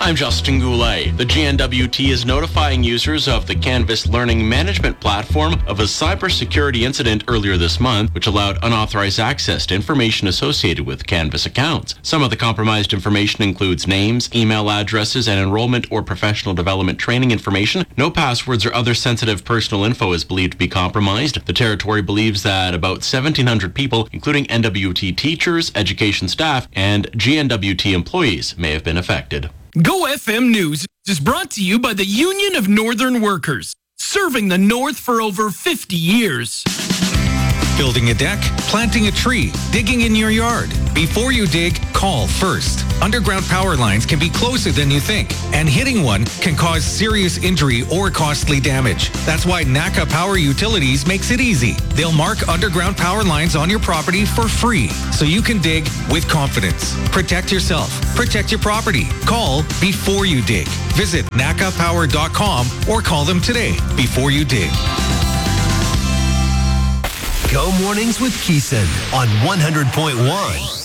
I'm Justin Goulet. The GNWT is notifying users of the Canvas Learning Management Platform of a cybersecurity incident earlier this month, which allowed unauthorized access to information associated with Canvas accounts. Some of the compromised information includes names, email addresses, and enrollment or professional development training information. No passwords or other sensitive personal info is believed to be compromised. The territory believes that about 1,700 people, including NWT teachers, education staff, and GNWT employees, may have been affected. Go FM News is brought to you by the Union of Northern Workers, serving the North for over 50 years. Building a deck, planting a tree, digging in your yard. Before you dig, call first. Underground power lines can be closer than you think, and hitting one can cause serious injury or costly damage. That's why NACA Power Utilities makes it easy. They'll mark underground power lines on your property for free, so you can dig with confidence. Protect yourself. Protect your property. Call before you dig. Visit nacapower.com or call them today before you dig. Go Mornings with Keeson on 100.1.